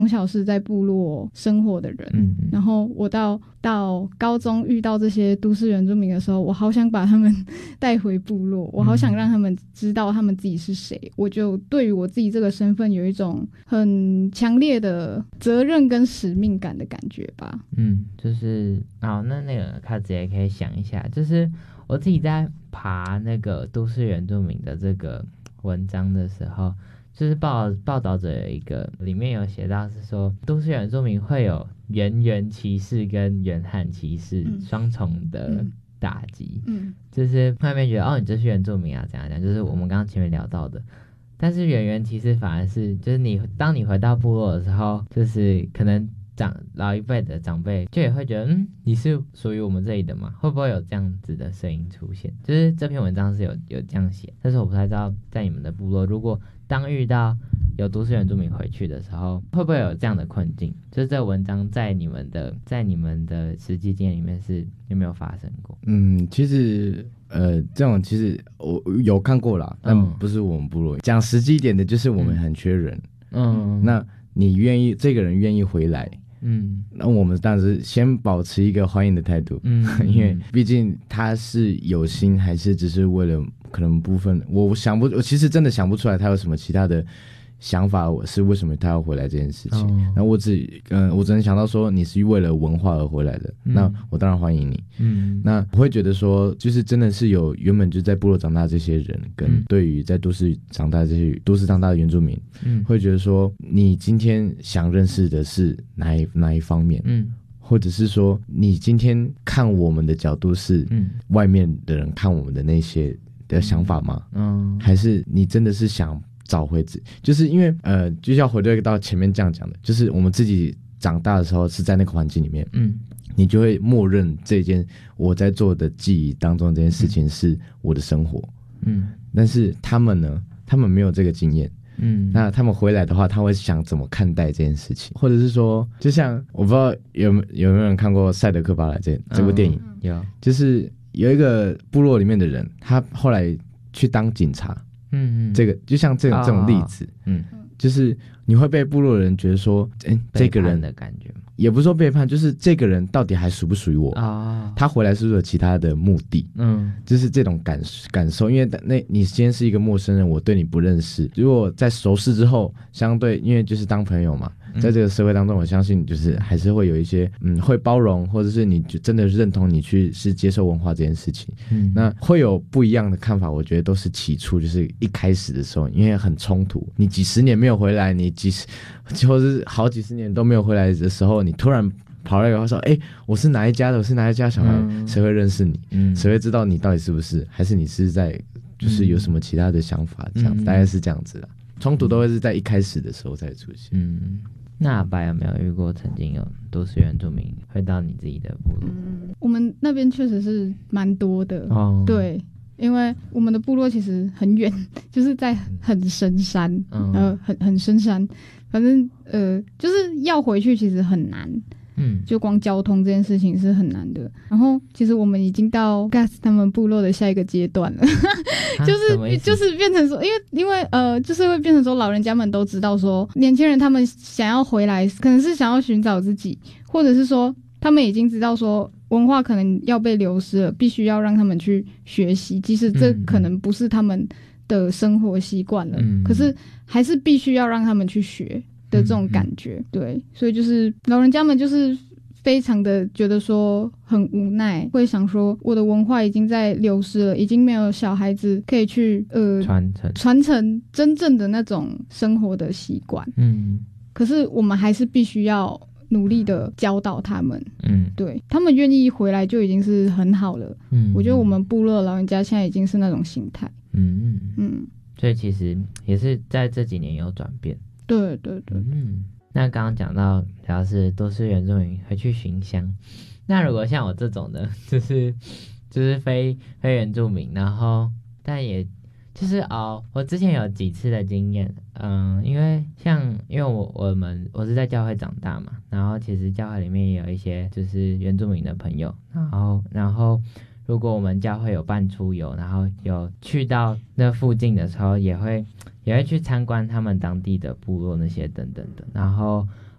从小是在部落生活的人，然后我到高中遇到这些都市原住民的时候，我好想把他们带回部落，我好想让他们知道他们自己是谁，我就对于我自己这个身份有一种很强烈的责任跟使命感的感觉吧。 就是那个卡子也可以想一下，就是我自己在爬那个都市原住民的这个文章的时候，就是报道者有一个里面有写到是说，都市原住民会有原歧视跟原汉歧视双重的打击，就是外面觉得你就是原住民啊，怎样讲，就是我们刚刚前面聊到的。但是原歧视反而是就是当你回到部落的时候，就是可能老一辈的长辈就也会觉得你是属于我们这里的吗？会不会有这样子的声音出现？就是这篇文章是有这样写，但是我不太知道在你们的部落，如果当遇到有都市原住民回去的时候，会不会有这样的困境？就是这个文章在你们的实际经验里面是有没有发生过？ 其实这种其实我有看过啦，但不是我们部落。讲实际一点的，就是我们很缺人。那你这个人愿意回来，那我们当然是先保持一个欢迎的态度，因为毕竟他是有心，还是只是为了可能部分，我其实真的想不出来他有什么其他的想法，是为什么他要回来这件事情。然后我只能想到说你是为了文化而回来的，那我当然欢迎你。那我会觉得说，就是真的是有原本就在部落长大这些人，跟对于在都市长大的原住民，会觉得说你今天想认识的是哪一方面，或者是说你今天看我们的角度是外面的人看我们的那些的想法吗？还是你真的是想找回自己？就是因为就要回到前面这样讲的，就是我们自己长大的时候是在那个环境里面，你就会默认这件我在做的记忆当中这件事情是我的生活，但是他们呢，他们没有这个经验，那他们回来的话，他会想怎么看待这件事情，或者是说，就像我不知道有没有人看过《赛德克巴莱》这部电影， 有， 就是有一个部落里面的人，他后来去当警察，这个就像这种例子，就是你会被部落人觉得说，这个人的感觉吗？ 也不是说背叛，就是这个人到底还属不属于我？他回来是不是有其他的目的？就是这种感受。因为你今天是一个陌生人，我对你不认识。如果在熟识之后，相对因为就是当朋友嘛，在这个社会当中，我相信就是还是会有一些会包容，或者是你就真的认同你是接受文化这件事情。那会有不一样的看法，我觉得都是起初就是一开始的时候，因为很冲突，你几十年没有回来，你就是好几十年都没有回来的时候，你突然跑来以后说，我是哪一家的，我是哪一家小孩，谁会认识你？谁会知道你到底是不是？还是你是在就是有什么其他的想法？这样大概是这样子啦。冲突都会是在一开始的时候才出现。 那阿白有没有遇过曾经有都市原住民回到你自己的部落？ 我们那边确实是蛮多的，对，因为我们的部落其实很远，就是在很深山，很深山，反正就是要回去其实很难。就光交通这件事情是很难的。然后其实我们已经到 Gas 他们部落的下一个阶段了，就是变成说，因为就是会变成说，老人家们都知道说，年轻人他们想要回来，可能是想要寻找自己，或者是说他们已经知道说文化可能要被流失了，必须要让他们去学习，即使这可能不是他们的生活习惯了，可是还是必须要让他们去学的这种感觉。对，所以就是老人家们就是非常的觉得说很无奈，会想说我的文化已经在流失了，已经没有小孩子可以去传承真正的那种生活的习惯。可是我们还是必须要努力的教导他们。对，他们愿意回来就已经是很好了。我觉得我们部落老人家现在已经是那种心态。 所以其实也是在这几年有转变。 对。 那刚刚讲到主要是都市原住民会去寻乡，那如果像我这种的，就是非原住民，然后但也就是我之前有几次的经验，因为我是在教会长大嘛，然后其实教会里面也有一些就是原住民的朋友，然后如果我们教会有办出游，然后有去到那附近的时候，也会去参观他们当地的部落那些等等的，然后